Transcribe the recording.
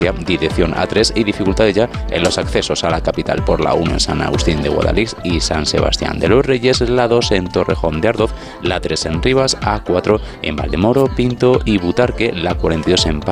dirección A3 y dificultades ya en los accesos a la capital por la 1 en San Agustín de Guadalix y San Sebastián de los Reyes, la 2 en Torrejón de Ardoz, la 3 en Rivas, A4 en Valdemoro, Pinto y Butarque, la 42 en